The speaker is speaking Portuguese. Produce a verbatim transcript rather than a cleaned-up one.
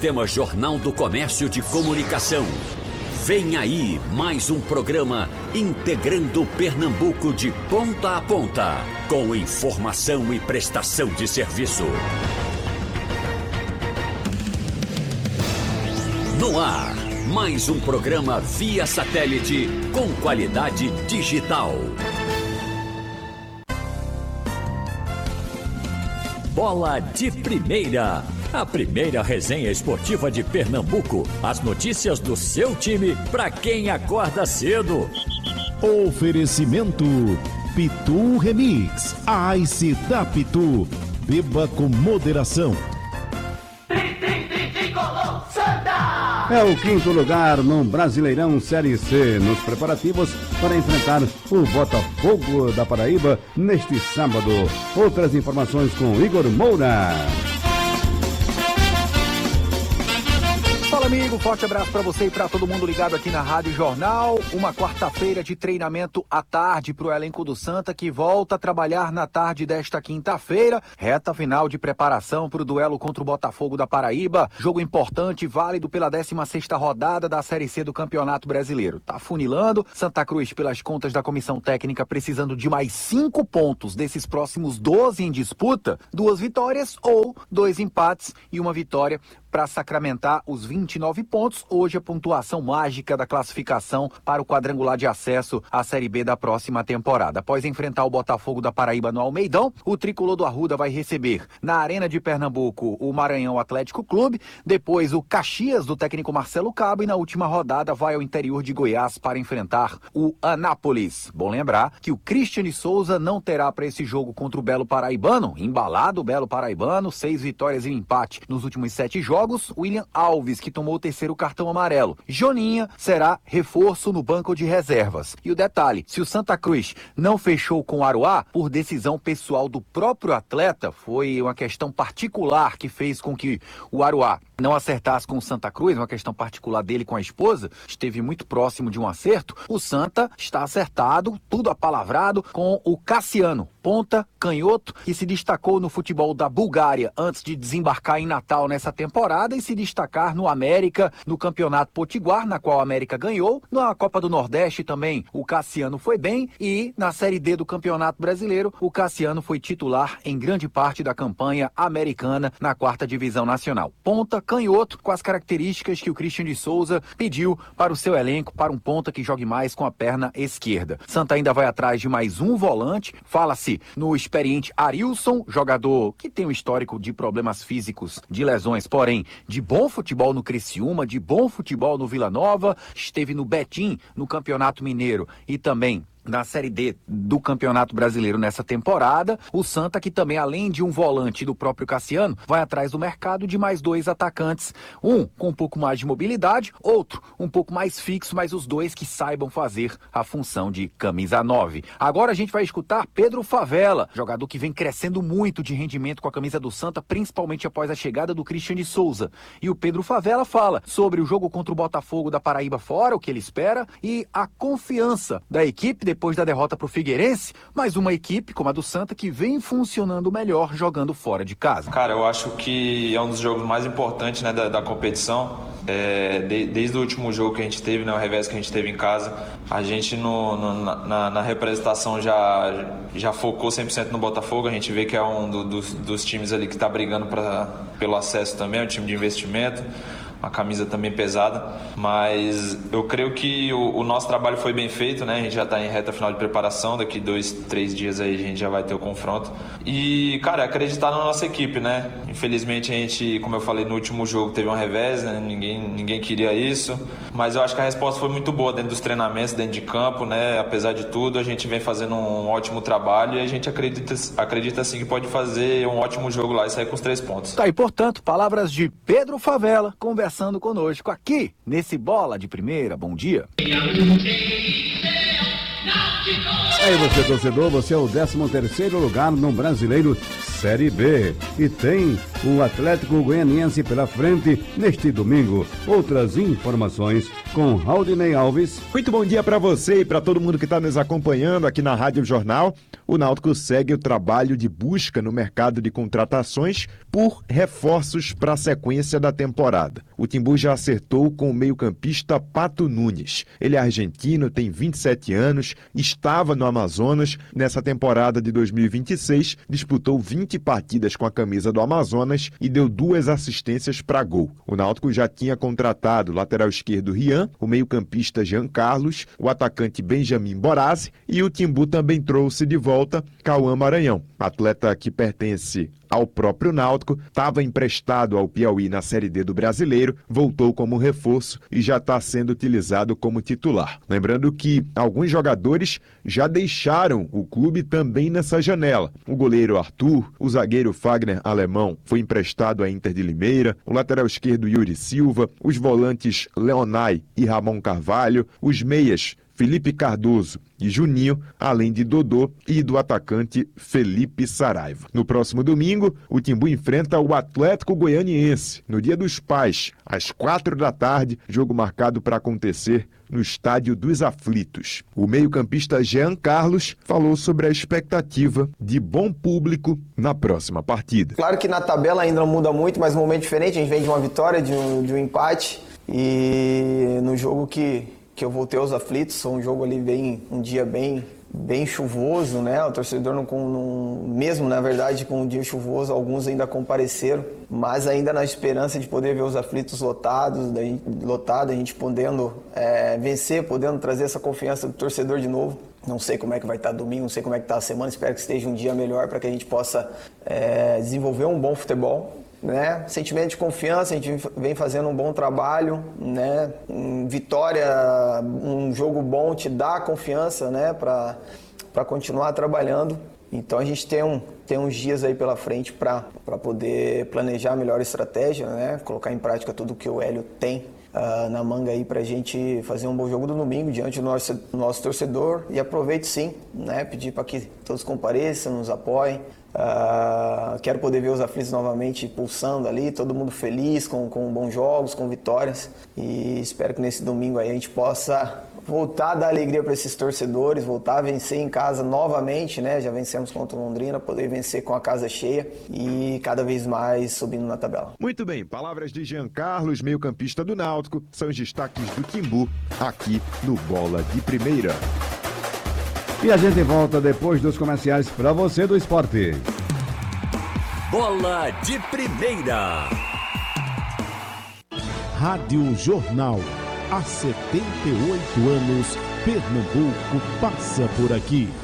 Sistema Jornal do Comércio de Comunicação. Vem aí mais um programa integrando Pernambuco de ponta a ponta, com informação e prestação de serviço. No ar, mais um programa via satélite com qualidade digital. Bola de Primeira. A primeira resenha esportiva de Pernambuco. As notícias do seu time para quem acorda cedo. Oferecimento Pitu Remix. A Ice da Pitu. Beba com moderação. É o quinto lugar no Brasileirão Série C, nos preparativos para enfrentar o Botafogo da Paraíba neste sábado. Outras informações com Igor Moura. Fala, amigo, forte abraço para você e para todo mundo ligado aqui na Rádio Jornal. Uma quarta-feira de treinamento à tarde para o elenco do Santa, que volta a trabalhar na tarde desta quinta-feira. Reta final de preparação para o duelo contra o Botafogo da Paraíba. Jogo importante, válido pela décima sexta rodada da Série C do Campeonato Brasileiro. Tá funilando. Santa Cruz, pelas contas da comissão técnica, precisando de mais cinco pontos desses próximos doze em disputa. Duas vitórias ou dois empates e uma vitória para sacramentar os vinte e nove pontos. Hoje a pontuação mágica da classificação para o quadrangular de acesso à Série B da próxima temporada. Após enfrentar o Botafogo da Paraíba no Almeidão, o tricolor do Arruda vai receber na Arena de Pernambuco o Maranhão Atlético Clube, depois o Caxias do técnico Marcelo Cabo e na última rodada vai ao interior de Goiás para enfrentar o Anápolis. Bom lembrar que o Christian de Souza não terá para esse jogo contra o Belo Paraibano, embalado o Belo Paraibano, seis vitórias e um empate nos últimos sete jogos. William Alves, que tomou o terceiro cartão amarelo. Joninha será reforço no banco de reservas. E o detalhe, se o Santa Cruz não fechou com o Aruá, por decisão pessoal do próprio atleta, foi uma questão particular que fez com que o Aruá não acertasse com o Santa Cruz, uma questão particular dele com a esposa, esteve muito próximo de um acerto, o Santa está acertado, tudo apalavrado, com o Cassiano, ponta, canhoto, que se destacou no futebol da Bulgária antes de desembarcar em Natal nessa temporada e se destacar no América, no Campeonato Potiguar, na qual a América ganhou. Na Copa do Nordeste também o Cassiano foi bem e na Série D do Campeonato Brasileiro o Cassiano foi titular em grande parte da campanha americana na quarta divisão nacional. Ponta, canhoto, com as características que o Christian de Souza pediu para o seu elenco, para um ponta que jogue mais com a perna esquerda. Santa ainda vai atrás de mais um volante, fala-se no experiente Arilson, jogador que tem um histórico de problemas físicos, de lesões, porém de bom futebol no Criciúma, de bom futebol no Vila Nova, esteve no Betim, no Campeonato Mineiro e também na Série D do Campeonato Brasileiro nessa temporada. O Santa, que também, além de um volante do próprio Cassiano, vai atrás do mercado de mais dois atacantes. Um com um pouco mais de mobilidade, outro um pouco mais fixo, mas os dois que saibam fazer a função de camisa nove. Agora a gente vai escutar Pedro Favela, jogador que vem crescendo muito de rendimento com a camisa do Santa, principalmente após a chegada do Christian de Souza. E o Pedro Favela fala sobre o jogo contra o Botafogo da Paraíba fora, o que ele espera, e a confiança da equipe depois da derrota para o Figueirense, mas uma equipe como a do Santa que vem funcionando melhor jogando fora de casa. Cara, eu acho que é um dos jogos mais importantes, né, da, da competição. É, de, desde o último jogo que a gente teve, né, o revés que a gente teve em casa, a gente no, no, na, na representação já, já focou cem por cento no Botafogo. A gente vê que é um do, dos, dos times ali que está brigando pra, pelo acesso também, é um time de investimento, uma camisa também pesada, mas eu creio que o, o nosso trabalho foi bem feito, né? A gente já está em reta final de preparação, daqui dois, três dias aí a gente já vai ter o confronto. E, cara, acreditar na nossa equipe, né? Infelizmente a gente, como eu falei no último jogo, teve um revés, né? Ninguém, ninguém queria isso, mas eu acho que a resposta foi muito boa dentro dos treinamentos, dentro de campo, né? Apesar de tudo, a gente vem fazendo um ótimo trabalho e a gente acredita, acredita sim que pode fazer um ótimo jogo lá e sair com os três pontos. Tá, e portanto, palavras de Pedro Favela, conversando Conversando conosco aqui, nesse Bola de Primeira. Bom dia. Aí você, torcedor, você é o décimo terceiro lugar no Brasileiro Série B. E tem o Atlético Goianiense pela frente neste domingo. Outras informações com Raudinei Alves. Muito bom dia para você e para todo mundo que está nos acompanhando aqui na Rádio Jornal. o Náutico segue o trabalho de busca no mercado de contratações por reforços para a sequência da temporada. O Timbu já acertou com o meio-campista Pato Nunes. Ele é argentino, tem vinte e sete anos, estava no Amazonas. Nessa temporada de dois mil e vinte e seis, disputou vinte partidas com a camisa do Amazonas e deu duas assistências para gol. O Náutico já tinha contratado o lateral esquerdo Rian, o meio-campista Jean Carlos, o atacante Benjamin Borazzi e o Timbu também trouxe de volta Cauã Maranhão, atleta que pertence ao próprio Náutico, estava emprestado ao Piauí na Série D do Brasileiro, voltou como reforço e já está sendo utilizado como titular. Lembrando que alguns jogadores já deixaram o clube também nessa janela. O goleiro Arthur, o zagueiro Fagner Alemão foi emprestado à Inter de Limeira, o lateral esquerdo Yuri Silva, os volantes Leonai e Ramon Carvalho, os meias Felipe Cardoso e Juninho, além de Dodô e do atacante Felipe Saraiva. No próximo domingo, o Timbu enfrenta o Atlético Goianiense, no Dia dos Pais, às quatro da tarde, jogo marcado para acontecer no Estádio dos Aflitos. O meio-campista Jean Carlos falou sobre a expectativa de bom público na próxima partida. Claro que na tabela ainda não muda muito, mas um momento diferente, a gente vem de uma vitória, de um, de um empate, e no jogo que que eu voltei aos aflitos, foi um jogo ali bem, um dia bem, bem chuvoso, né? O torcedor não, não, mesmo na verdade com um dia chuvoso, alguns ainda compareceram, mas ainda na esperança de poder ver os aflitos lotados, da gente, lotado, a gente podendo é, vencer, podendo trazer essa confiança do torcedor de novo. Não sei como é que vai estar domingo, não sei como é que está a semana, espero que esteja um dia melhor para que a gente possa é, desenvolver um bom futebol. Né? Sentimento de confiança, a gente vem fazendo um bom trabalho, né? Vitória, um jogo bom te dá confiança, né? Para para continuar trabalhando. Então a gente tem, um, tem uns dias aí pela frente para para poder planejar a melhor estratégia, né? Colocar em prática tudo que o Hélio tem uh, na manga aí para a gente fazer um bom jogo do domingo diante do nosso, do nosso torcedor. E aproveite sim, né? Pedir para que todos compareçam, nos apoiem. Uh, quero poder ver os aflitos novamente pulsando ali, todo mundo feliz, com, com bons jogos, com vitórias, e espero que nesse domingo aí a gente possa voltar a dar alegria para esses torcedores, voltar a vencer em casa novamente, né? Já vencemos contra o Londrina, poder vencer com a casa cheia e cada vez mais subindo na tabela. Muito bem, palavras de Jean Carlos, meio-campista do Náutico, são os destaques do Timbu aqui no Bola de Primeira. E a gente volta depois dos comerciais para você do esporte. Bola de Primeira. Rádio Jornal. Há setenta e oito anos, Pernambuco passa por aqui.